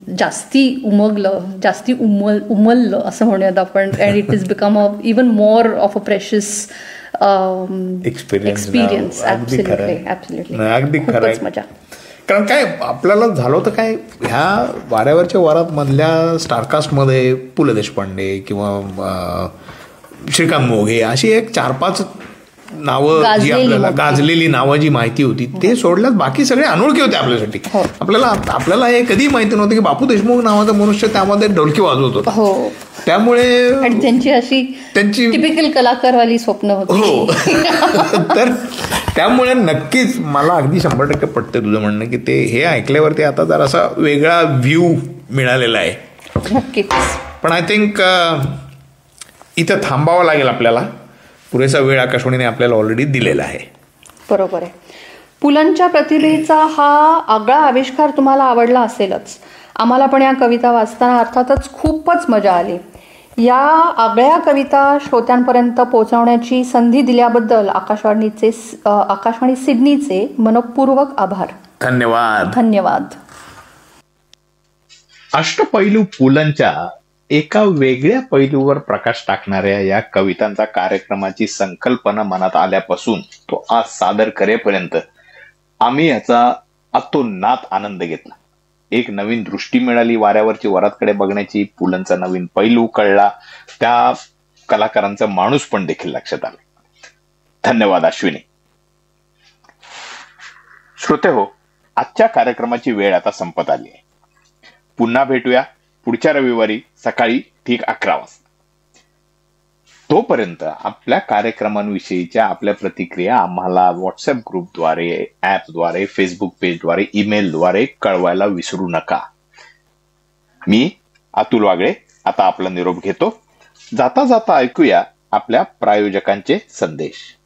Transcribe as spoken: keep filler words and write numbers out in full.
जास्ती उमगलं, जास्ती उमल उमललं असं म्हणूयात आपण. And it is become a even more of a precious experience. अगदी खरं. मजा. कारण काय आपल्याला झालं होतं काय, ह्या वाऱ्यावरच्या वरात मधल्या स्टारकास्टमध्ये पु ल देशपांडे किंवा श्रीकांत मोघे अशी एक चार पाच नावं जी आपल्याला गाजलेली नावं जी माहिती होती ते सोडल्यास बाकी सगळे अनोळखी होते आपल्यासाठी. आपल्याला आपल्याला हे कधी माहिती नव्हतं की बापू देशमुख नावाचा मनुष्य त्यामध्ये ढोलकी वाजवत होता. त्यामुळे त्यांची अशी त्यांची टिपिकल कलाकारवाली स्वप्न होती. हो. तर त्यामुळे नक्कीच मला अगदी शंभर टक्के पटते तुझं म्हणणं की ते हे ऐकल्यावरती आता जर असा वेगळा व्ह्यू मिळालेला आहे. नक्कीच. पण आय थिंक इथं थांबावं लागेल आपल्याला. पुरेसा वेळ आकाशवाणीने आपल्याला ऑलरेडी दिलेला आहे. बरोबर आहे. पुलंच्या प्रतिभेचा हा आगळा आविष्कार तुम्हाला आवडला असेलच. आम्हाला पण या कविता वाचताना अर्थातच खूपच मजा आली. या आगळ्या कविता श्रोत्यांपर्यंत पोहोचवण्याची संधी दिल्याबद्दल आकाशवाणीचे आकाशवाणी सिडनीचे मनपूर्वक आभार. धन्यवाद. धन्यवाद. अष्टपैलू पुलंच्या एका वेगळ्या पैलूवर प्रकाश टाकणाऱ्या या कवितांचा कार्यक्रमाची संकल्पना मनात आल्यापासून तो आज सादर करेपर्यंत आम्ही याचा अतोनात आनंद घेतला. एक नवीन दृष्टी मिळाली वाऱ्यावरची वरातकडे बघण्याची. पुलंचा नवीन पैलू कळला. त्या कलाकारांचा माणूस पण देखील लक्षात आला. धन्यवाद अश्विनी. श्रोते हो, आजच्या कार्यक्रमाची वेळ आता संपत आली आहे. पुन्हा भेटूया पुढच्या रविवारी सकाळी ठीक अकरा वाजता. तोपर्यंत आपल्या कार्यक्रमांविषयीच्या आपल्या प्रतिक्रिया आम्हाला व्हॉट्सअप ग्रुपद्वारे, ऍपद्वारे, फेसबुक पेजद्वारे, ईमेलद्वारे कळवायला विसरू नका. मी अतुल वागळे आता आपला निरोप घेतो. जाता जाता ऐकूया आपल्या प्रायोजकांचे संदेश.